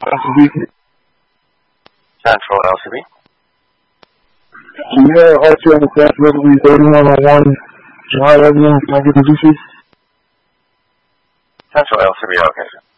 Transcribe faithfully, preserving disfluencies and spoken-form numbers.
L C B. Central L C B. Yeah, R two on the South Readily thirty-one oh one July Avenue. Can I get the V C? Central L C B location.